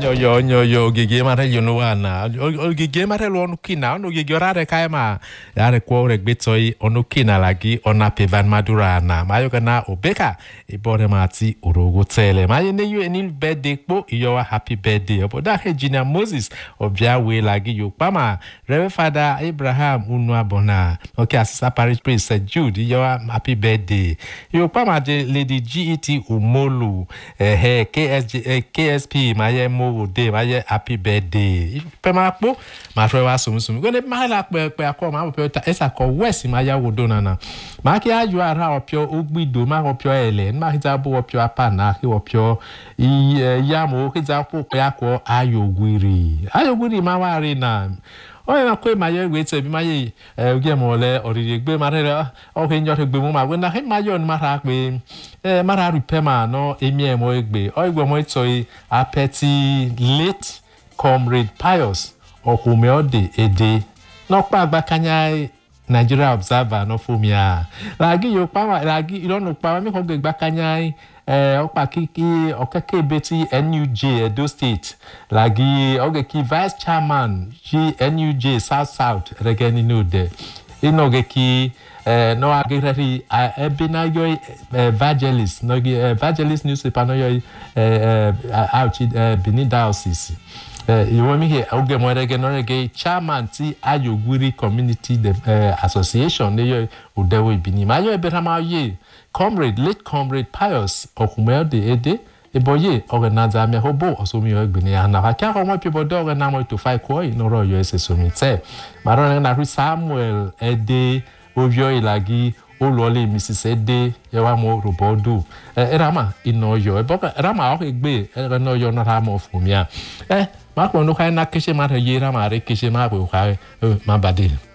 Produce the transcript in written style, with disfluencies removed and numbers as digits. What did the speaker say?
yo gege mare you know na gege mare lo onu kina onu gege rare kai ma yare ko regbetoi onu kina lagi ona pevan madura na mayo kana obeka ibore mati orogo tele ma ye you any birthday po your happy birthday oboda Regina Moses obia we lagi yo pama Reverend Father Abraham unu abona okay asisa parish priest Jude your happy birthday yo pama de Lady GET Umolu KSP maye mo de maye happy birthday pema po ma fre wa sum go ne ma la pe akọ ma pe esa ko west ma ya wodo nana ma ki aju ara opio ogbido ma opio ele ma hita bo opio apa na ki opio ya mo hita po pe akọ ayogwiri ma wa re na oye na kwe maye wete bi maye oge mo le orire gbe ma re o ke nyo gbe mo ma we na he maye on ma ra pe ma ra repair ma no emi e mo egbe o igbo mo itoi apeti late comrade Pius Okumeode Ede no pa agba kanya Nigeria Observer no fomia lagi yo pa lagi ilonu pa mi ko gba kanya opa kiki okeke beti NUJ Edo State lagi ogeki vice chairman NUJ South regeni no de inogeki no agirari ebina yo evangelist no evangelist newspaper no yo out Benin Diocese you want me here oge mo rege no rege chairman ti Ayogwiri Community Association ne yo udewo Benin ma yo eberama ye late comrade Pius Okumeode Ede eboye organizer me hobo osomi ogbini ana ha kya ko mo people do organize mo to fight ko no ro yo esesomi te maron na Samuel Ede ovio ilagi olole Mrs Ede yewa mo robodu erama ino yo eboka rama o egbe no yo na rama ofumia ma ko no kai na keshe ma ye rama re keshe ma bo kai ma bade